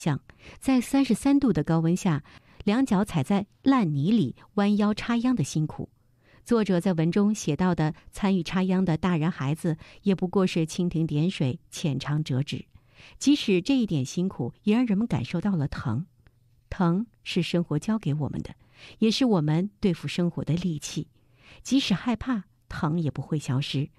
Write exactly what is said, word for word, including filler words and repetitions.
在三十三度的高温下，两脚踩在烂泥里弯腰插秧的辛苦。作者在文中写到的参与插秧的大人孩子，也不过是蜻蜓点水，浅尝辄止。即使这一点辛苦，也让人们感受到了疼。疼是生活教给我们的，也是我们对付生活的利器。即使害怕，疼也不会消失，